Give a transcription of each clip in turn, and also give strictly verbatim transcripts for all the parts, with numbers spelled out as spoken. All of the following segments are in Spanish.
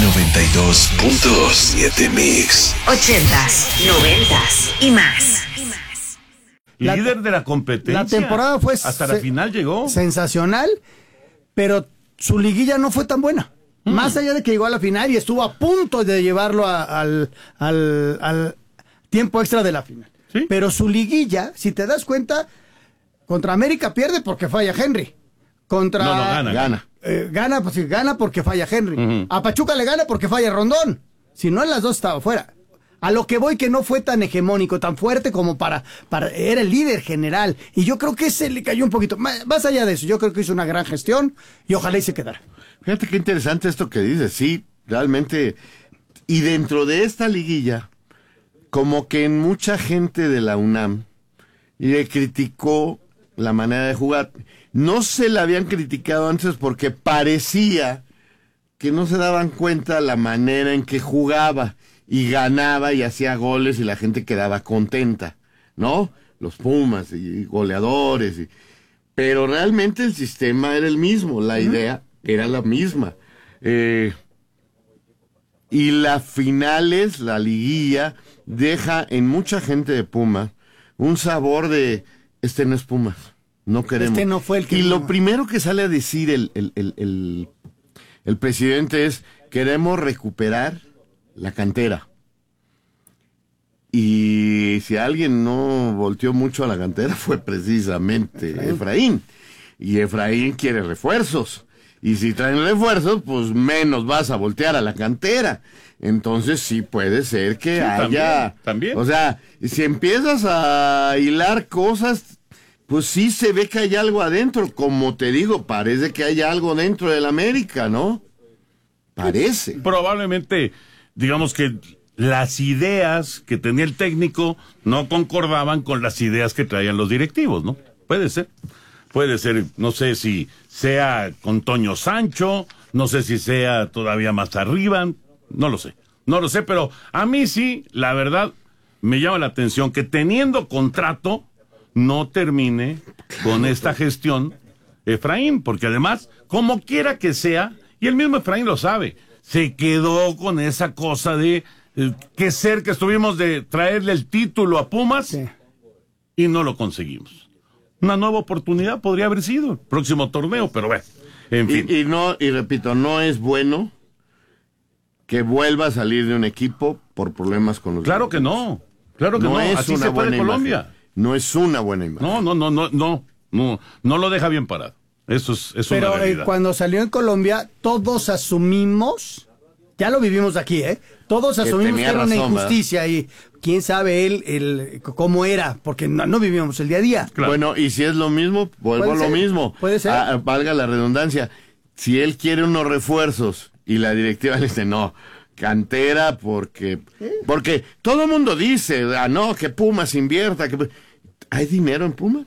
noventa y dos punto siete Mix. Ochentas, noventas y más. La, líder de la competencia. La temporada fue hasta la final llegó. Sensacional, pero su liguilla no fue tan buena. Mm. Más allá de que llegó a la final y estuvo a punto de llevarlo a, al, al, al tiempo extra de la final. ¿Sí? Pero su liguilla, si te das cuenta, contra América pierde porque falla Henry. Contra no, no, gana. Gana, eh, gana, pues, gana porque falla Henry. Uh-huh. A Pachuca le gana porque falla Rondón. Si no, en las dos estaba fuera. A lo que voy, que no fue tan hegemónico, tan fuerte como para, para... Era el líder general. Y yo creo que se le cayó un poquito. Más, más allá de eso, yo creo que hizo una gran gestión y ojalá y se quedara. Fíjate qué interesante esto que dices. Sí, realmente. Y dentro de esta liguilla, como que en mucha gente de la UNAM le criticó la manera de jugar. No se la habían criticado antes porque parecía que no se daban cuenta la manera en que jugaba. Y ganaba y hacía goles y la gente quedaba contenta, ¿no? Los Pumas y goleadores. Y... Pero realmente el sistema era el mismo, la uh-huh. idea era la misma. Eh, y las finales, la liguilla, deja en mucha gente de Pumas un sabor de, este no es Pumas, no queremos. Este no fue el que... Y lo primero que sale a decir el, el, el, el, el presidente es, queremos recuperar la cantera. Y si alguien no volteó mucho a la cantera fue precisamente Efraín. Efraín. Y Efraín quiere refuerzos. Y si traen refuerzos, pues menos vas a voltear a la cantera. Entonces sí puede ser que sí, haya... También, también. O sea, si empiezas a hilar cosas, pues sí se ve que hay algo adentro. Como te digo, parece que hay algo dentro del América, ¿no? Parece. Probablemente... Digamos que las ideas que tenía el técnico no concordaban con las ideas que traían los directivos, ¿no? Puede ser. Puede ser, no sé si sea con Toño Sancho, no sé si sea todavía más arriba, no lo sé. No lo sé, pero a mí sí, la verdad, me llama la atención que teniendo contrato no termine con esta gestión Efraín, porque además, como quiera que sea, y el mismo Efraín lo sabe, se quedó con esa cosa de eh, que cerca estuvimos de traerle el título a Pumas sí. y no lo conseguimos. Una nueva oportunidad podría haber sido el próximo torneo, pero bueno, en fin. Y, y no, y repito, no es bueno que vuelva a salir de un equipo por problemas con los Claro equipos. que no, claro que no, no. Es así una se fue de Colombia. Imagen. No es una buena imagen. No, no, no, no, no, no, no lo deja bien parado. Eso es, es Pero una realidad. Eh, cuando salió en Colombia, todos asumimos, ya lo vivimos aquí, ¿eh? Todos que asumimos que era razón, una injusticia ¿verdad? Y quién sabe él el, cómo era, porque no, no vivimos el día a día. Claro. Bueno, y si es lo mismo, vuelvo a lo mismo. Puede ser. Ah, valga la redundancia. Si él quiere unos refuerzos y la directiva le dice, no, cantera, porque, ¿sí? porque todo el mundo dice, ah, no, que Pumas invierta. Que... ¿Hay dinero en Pumas?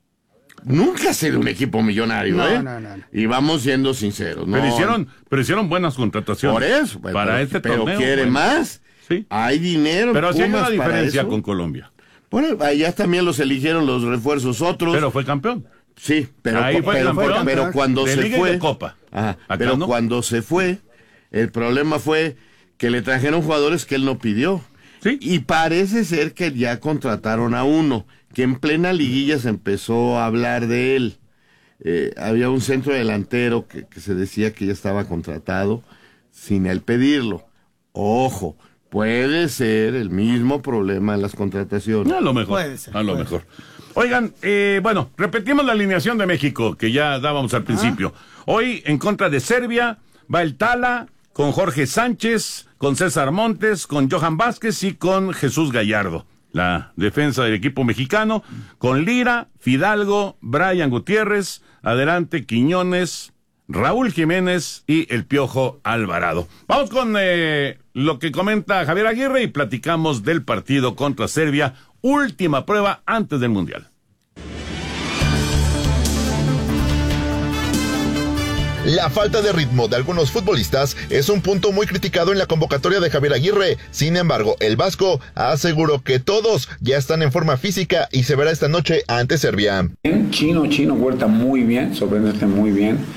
Nunca ha sido un equipo millonario, no, ¿eh? No, no, no. Y vamos siendo sinceros. ¿no? Pero hicieron, pero hicieron buenas contrataciones. Por eso. Bueno, para pero, este pero torneo. quiere bueno. más. Sí. Hay dinero. Pero sí hay Pumas una diferencia para con Colombia. Bueno, allá también los eligieron los refuerzos otros. Pero fue campeón. Sí, pero, Ahí fue pero, campeón, pero, pero cuando de se Liga fue. Y de Copa. Ajá, Acá pero no. cuando se fue, el problema fue que le trajeron jugadores que él no pidió. Sí. Y parece ser que ya contrataron a uno, que en plena liguilla se empezó a hablar de él. Eh, había un centro delantero que, que se decía que ya estaba contratado sin él pedirlo. Ojo, puede ser el mismo problema en las contrataciones. A lo mejor. Puede ser, a lo puede mejor. ser. Oigan, eh, bueno, repetimos la alineación de México, que ya dábamos al principio. Ah. Hoy, en contra de Serbia, va el Tala, con Jorge Sánchez, con César Montes, con Johan Vázquez y con Jesús Gallardo. La defensa del equipo mexicano, con Lira, Fidalgo, Brian Gutiérrez, adelante Quiñones, Raúl Jiménez y el Piojo Alvarado. Vamos con eh, lo que comenta Javier Aguirre y platicamos del partido contra Serbia, última prueba antes del Mundial. La falta de ritmo de algunos futbolistas es un punto muy criticado en la convocatoria de Javier Aguirre. Sin embargo, el vasco aseguró que todos ya están en forma física y se verá esta noche ante Serbia. Chino, Chino, Huerta muy bien, sorprendente muy bien.